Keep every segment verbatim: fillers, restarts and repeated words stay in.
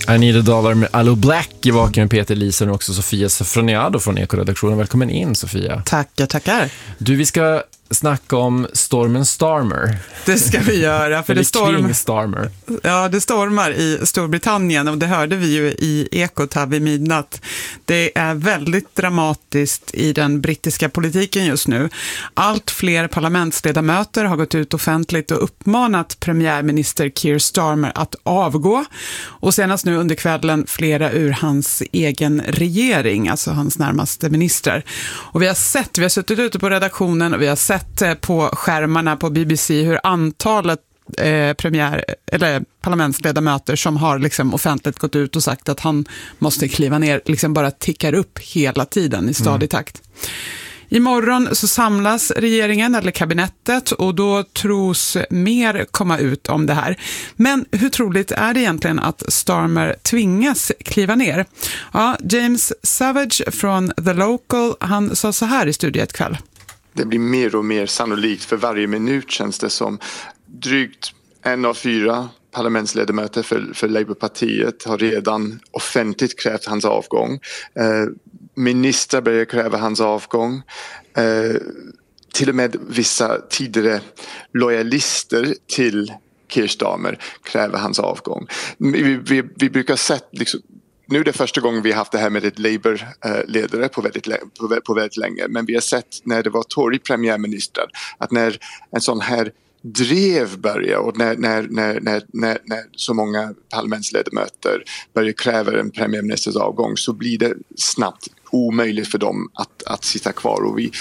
I need a dollar med Allo Black i Vaken med Peter Lisen och också Sofia Sofroniado från Ekoredaktionen. Välkommen in, Sofia. Tackar, tackar. Du, vi ska snacka om stormen Starmer. Det ska vi göra. För det, storm... Starmer. Ja, det stormar i Storbritannien och det hörde vi ju i Ekot här vid midnatt. Det är väldigt dramatiskt i den brittiska politiken just nu. Allt fler parlamentsledamöter har gått ut offentligt och uppmanat premiärminister Keir Starmer att avgå. Och senast nu under kvällen flera ur hans egen regering, alltså hans närmaste ministrar. Och vi har sett, vi har suttit ute på redaktionen och vi har sett på skärmarna på B B C hur antalet eh, premiär, eller parlamentsledamöter som har liksom offentligt gått ut och sagt att han måste kliva ner liksom bara tickar upp hela tiden i stadig takt. Imorgon så samlas regeringen eller kabinettet och då tros mer komma ut om det här. Men hur troligt är det egentligen att Starmer tvingas kliva ner? Ja, James Savage från The Local, han sa så här i studiet kväll. Det blir mer och mer sannolikt för varje minut, känns det som. Drygt en av fyra parlamentsledamöter för, för Labourpartiet har redan offentligt krävt hans avgång. Eh, ministrar börjar kräva hans avgång. Eh, till och med vissa tidigare lojalister till Keir Starmer kräver hans avgång. Vi, vi, vi brukar sett liksom, nu är det första gången vi har haft det här med ett Labour-ledare på väldigt, på, på väldigt länge. Men vi har sett när det var Tory-premiärministrar att när en sån här drev börjar och när, när, när, när, när, när så många parlamentsledamöter börjar kräva en premiärministers avgång så blir det snabbt omöjligt för dem att, att sitta kvar. Och vi,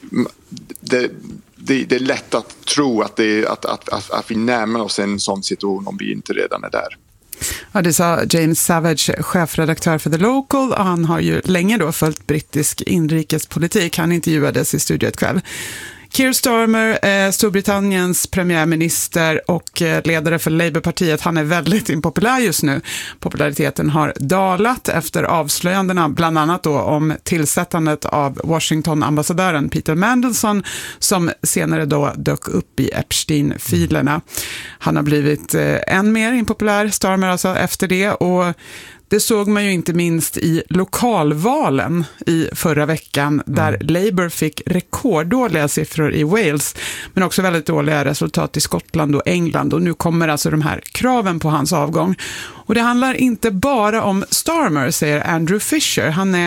det, det, det är lätt att tro att, det, att, att, att, att vi närmar oss en sån situation om vi inte redan är där. Ja, det sa James Savage, chefredaktör för The Local, och han har ju länge då följt brittisk inrikespolitik. Han intervjuades i studiet kväll. Keir Starmer, eh, Storbritanniens premiärminister och eh, ledare för Labourpartiet, han är väldigt impopulär just nu. Populariteten har dalat efter avslöjandena, bland annat då om tillsättandet av Washington-ambassadören Peter Mandelson som senare då dök upp i Epstein-filerna. Han har blivit eh, än mer impopulär, Starmer alltså, efter det, och det såg man ju inte minst i lokalvalen i förra veckan där mm. Labour fick rekorddåliga siffror i Wales men också väldigt dåliga resultat i Skottland och England, och nu kommer alltså de här kraven på hans avgång. Och det handlar inte bara om Starmer, säger Andrew Fisher. Han är